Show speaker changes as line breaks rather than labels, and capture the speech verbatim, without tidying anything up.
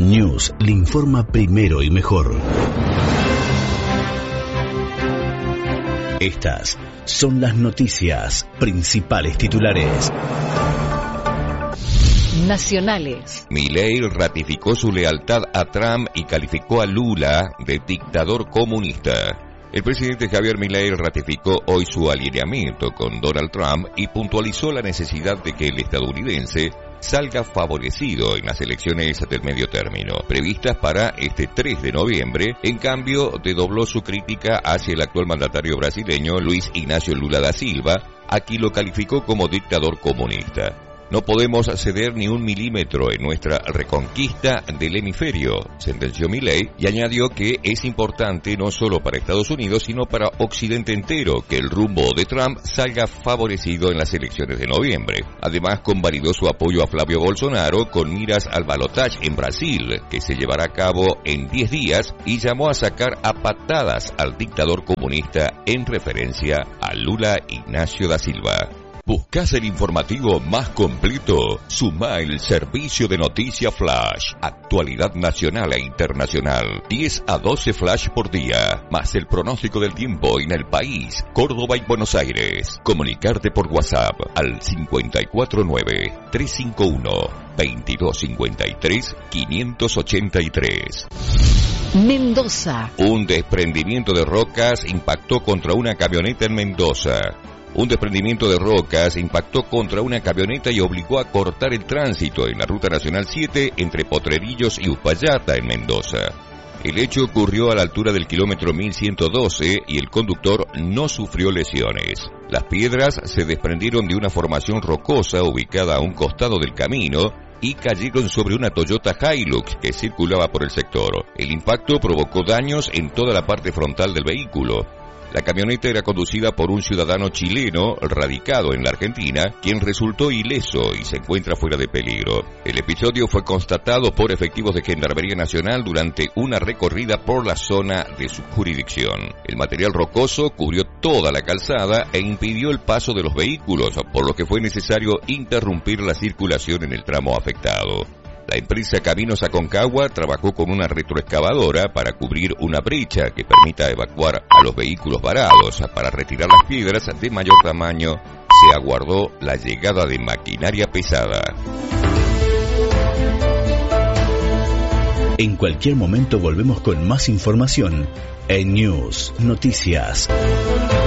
News le informa primero y mejor. Estas son las noticias, principales titulares.
Nacionales.
Milei ratificó su lealtad a Trump y calificó a Lula de dictador comunista. El presidente Javier Milei ratificó hoy su alineamiento con Donald Trump y puntualizó la necesidad de que el estadounidense salga favorecido en las elecciones del medio término, previstas para este tres de noviembre. En cambio, desdobló su crítica hacia el actual mandatario brasileño Luis Ignacio Lula da Silva, a quien lo calificó como dictador comunista. No podemos ceder ni un milímetro en nuestra reconquista del hemisferio, sentenció Milei, y añadió que es importante no solo para Estados Unidos, sino para Occidente entero, que el rumbo de Trump salga favorecido en las elecciones de noviembre. Además, convalidó su apoyo a Flavio Bolsonaro con miras al balotaje en Brasil, que se llevará a cabo en diez días, y llamó a sacar a patadas al dictador comunista en referencia a Lula Ignacio da Silva. ¿Buscás el informativo más completo? Sumá el servicio de noticia Flash. Actualidad nacional e internacional. diez a doce flash por día. Más el pronóstico del tiempo en el país, Córdoba y Buenos Aires. Comunicarte por WhatsApp al cinco cuatro nueve, tres cinco uno, veintidós cincuenta y tres, quinientos ochenta y tres.
Mendoza.
Un desprendimiento de rocas impactó contra una camioneta en Mendoza. Un desprendimiento de rocas impactó contra una camioneta y obligó a cortar el tránsito en la Ruta Nacional siete entre Potrerillos y Uspallata en Mendoza. El hecho ocurrió a la altura del kilómetro mil ciento doce y el conductor no sufrió lesiones. Las piedras se desprendieron de una formación rocosa ubicada a un costado del camino y cayeron sobre una Toyota Hilux que circulaba por el sector. El impacto provocó daños en toda la parte frontal del vehículo. La camioneta era conducida por un ciudadano chileno radicado en la Argentina, quien resultó ileso y se encuentra fuera de peligro. El episodio fue constatado por efectivos de Gendarmería Nacional durante una recorrida por la zona de su jurisdicción. El material rocoso cubrió toda la calzada e impidió el paso de los vehículos, por lo que fue necesario interrumpir la circulación en el tramo afectado. La empresa Caminos Aconcagua trabajó con una retroexcavadora para cubrir una brecha que permita evacuar a los vehículos varados. Para retirar las piedras de mayor tamaño, se aguardó la llegada de maquinaria pesada.
En cualquier momento volvemos con más información en News Noticias.